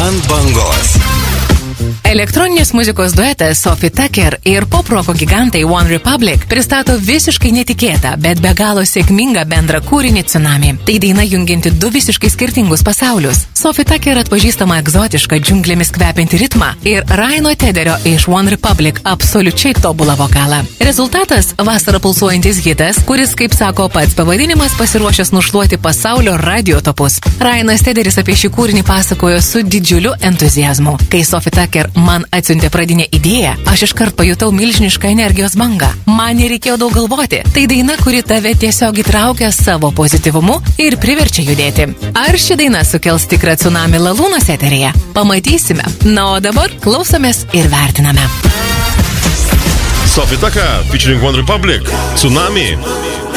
Ant bangos. Elektroninės muzikos duetas Sophie Tucker ir pop-roko gigantai One Republic pristato visiškai netikėtą, bet be galo sėkmingą bendrą kūrinį Tsunami. Tai daina jungianti du visiškai skirtingus pasaulius. Sophie Tucker atpažįstama egzotišką džiunglėmis kvepiantį ritmą ir Ryano Tederio iš One Republic absoliučiai tobulą vokalą. Rezultatas – vasarą pulsuojantis hitas, kuris, kaip sako pats pavadinimas, pasiruošęs nušluoti pasaulio radio topus. Ryanas Tederis apie šį kūrinį pasakojo su didžiuliu entuziazmu. Kai Sophie Tucker man atsiuntė pradinę idėją, aš iškart pajutau milžinišką energijos bangą. Man nereikėjo daug galvoti. Tai daina, kuri tave tiesiog įtraukia savo pozityvumu ir priverčia judėti. Ar ši daina sukels tikrą tsunami Lalūnos eteryje? Pamatysime. Na, o dabar klausomės ir vertiname. Sophie Tucker featuring One Republic, Tsunami.